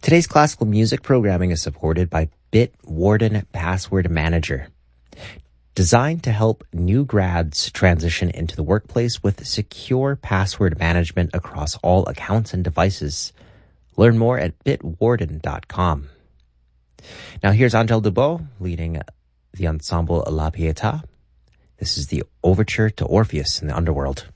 Today's classical music programming is supported by Bitwarden Password Manager. Designed to help new grads transition into the workplace with secure password management across all accounts and devices. Learn more at bitwarden.com. Now here's Angel Dubois leading the ensemble La Pietà. This is the Overture to Orpheus in the Underworld.